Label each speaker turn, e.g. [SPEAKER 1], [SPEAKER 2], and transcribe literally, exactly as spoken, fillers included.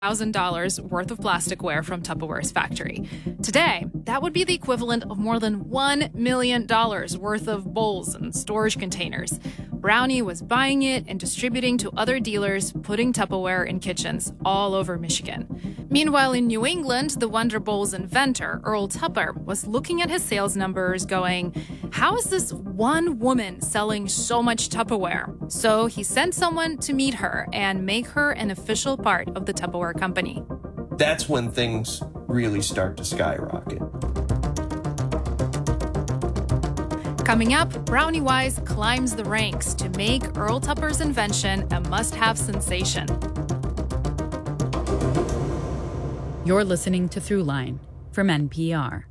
[SPEAKER 1] thousand dollars worth of plasticware from Tupperware's factory. Today, that would be the equivalent of more than one million dollars worth of bowls and storage containers. Brownie was buying it and distributing to other dealers, putting Tupperware in kitchens all over Michigan. Meanwhile, in New England, the Wonder Bowls inventor, Earl Tupper, was looking at his sales numbers going, how is this one woman selling so much Tupperware? So he sent someone to meet her and make her an official part of the Tupperware company.
[SPEAKER 2] That's when things really start to skyrocket.
[SPEAKER 1] Coming up, Brownie Wise climbs the ranks to make Earl Tupper's invention a must-have sensation.
[SPEAKER 3] You're listening to Throughline from N P R.